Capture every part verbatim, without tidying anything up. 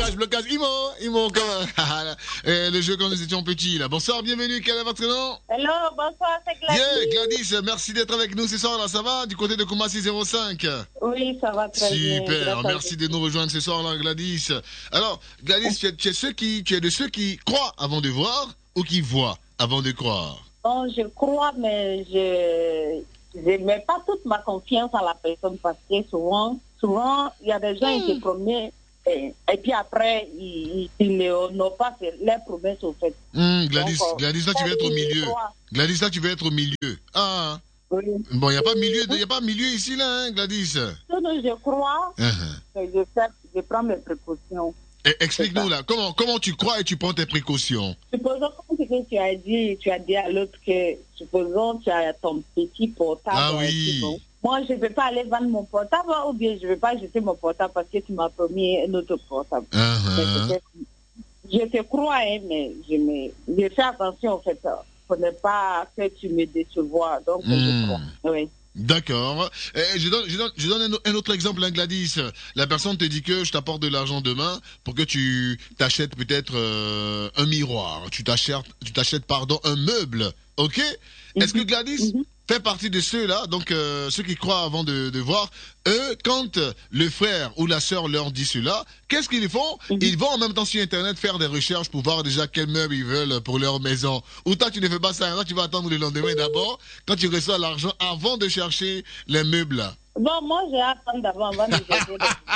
blocage, blocage. Imo, Imo, comme euh, le jeu quand nous étions petits là. Bonsoir, bienvenue. Quel est votre nom? Hello, bonsoir, c'est Gladys. Yeah, Gladys, merci d'être avec nous ce soir là. Ça va du côté de Koumassi zéro cinq? Oui, ça va très bien. Super, merci de nous rejoindre ce soir là, Gladys. Alors, Gladys, tu es, tu es ceux qui, tu es de ceux qui croient avant de voir ou qui voient avant de croire? Bon, je crois, mais je je mets pas toute ma confiance en la personne parce que souvent, souvent, il y a des gens qui mmh. se promettent et, et puis après, ils, ils, ils n'ont pas fait leurs promesses au fait. Mmh, Gladys, Donc, Gladys, là tu veux être au milieu. Gladys, là tu veux être au milieu. Ah. Oui. Bon, il n'y a pas milieu, il y a pas milieu ici là, hein, Gladys. Non, non, je crois, uh-huh. mais je, fais, je prends mes précautions. Et explique-nous là, comment, comment tu crois et tu prends tes précautions? Supposons que tu as dit, tu as dit à l'autre que, supposons tu as ton petit portable. Ah oui. Bon. Moi, je ne vais pas aller vendre mon portable ou bien je ne vais pas jeter mon portable parce que tu m'as promis un autre portable. Uh-huh. Je te crois, hein, mais je, me, je fais attention en fait pour ne pas que tu me décevois. Donc, mmh. je crois. Oui. D'accord. Eh, je donne, je donne, je donne un, un autre exemple, hein, Gladys. La personne te dit que je t'apporte de l'argent demain pour que tu t'achètes peut-être euh, un miroir. Tu t'achètes, tu t'achètes, pardon, un meuble. Ok? Mm-hmm. Est-ce que Gladys mm-hmm. fait partie de ceux-là, donc euh, ceux qui croient avant de, de voir, eux, quand le frère ou la sœur leur dit cela, qu'est-ce qu'ils font? Mm-hmm. Ils vont en même temps sur Internet faire des recherches pour voir déjà quel meuble ils veulent pour leur maison. Ou toi, tu ne fais pas ça, hein, tu vas attendre le lendemain d'abord, quand tu reçois l'argent, avant de chercher les meubles là. Bon, moi, j'ai attendre d'avant, avant de chercher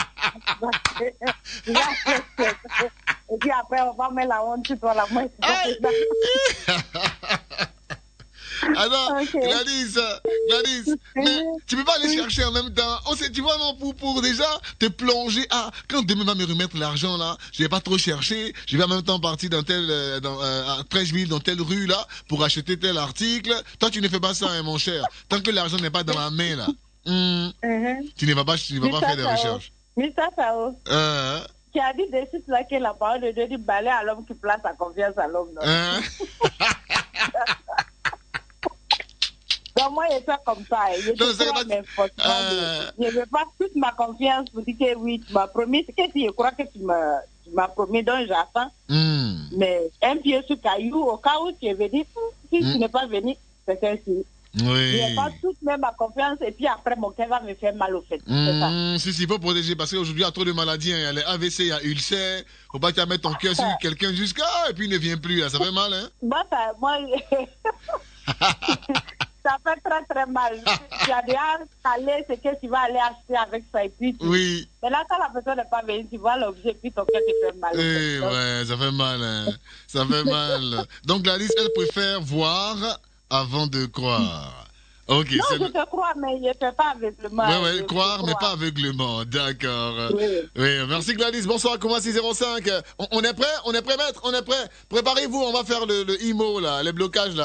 les meubles. Et puis après, on va mettre la honte sur toi, la main. Alors, okay. Gladys, Gladys, mais tu peux pas aller chercher en même temps. On sait, tu vois, non, pour, pour déjà te plonger. Ah, quand demain va me remettre l'argent là, je vais pas trop chercher. Je vais en même temps partir dans tel, dans, euh, à treize mille dans telle rue là, pour acheter tel article. Toi, tu ne fais pas ça, hein, mon cher. Tant que l'argent n'est pas dans la main là, hum, uh-huh. tu ne vas pas, tu ne vas pas faire des recherches. Mister Sao. Euh, Tu as dit de suite là que la parole de Dieu dit balai à l'homme qui place sa confiance à l'homme. Euh. Donc moi, je fais comme ça. Je ne sais pas, mais euh... je ne veux pas toute ma confiance pour dire que oui, tu m'as promis. C'est que si je crois que tu m'as, tu m'as promis, donc j'attends. Mm. Mais un pied sur caillou, au cas où tu es venu, si mm. tu n'es pas venu, c'est ainsi. Oui. Je n'ai pas toute même ma confiance et puis après mon cœur va me faire mal au fait. Mmh, c'est ça. Si, si, il faut protéger parce qu'aujourd'hui il y a trop de maladies. Hein. Il y a les A V C, il y a ulcère. Faut pas que tu mettes ton cœur sur quelqu'un jusqu'à et puis il ne vient plus. Là. Ça fait mal, hein? Bah, ça, moi, ça fait très très mal. Tu as déjà calé ce que tu vas aller acheter avec ça et puis tu... Oui. Mais là, quand la personne n'est pas venue, tu vois l'objet et puis ton cœur te fait mal. Eh, Donc... ouais, ça fait mal, hein. Ça fait mal. Donc Gladys, elle préfère voir avant de croire. Okay, non, je te crois, mais je ne fais pas aveuglement. Oui, oui, croire, mais pas aveuglement. D'accord. Oui. Oui, merci Gladys. Bonsoir, Koumassi zéro cinq. On, on est prêt? On est prêt, maître? On est prêt? Préparez-vous, on va faire le, le I M O, là, les blocages, là.